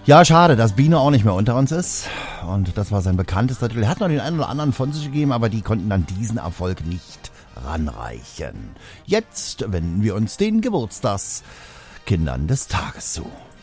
Ja, schade, dass Bino auch nicht mehr unter uns ist. Und das war sein bekanntester Titel. Er hat noch den einen oder anderen von sich gegeben, aber die konnten dann diesen Erfolg nicht ranreichen. Jetzt wenden wir uns den Geburtstagskindern des Tages zu.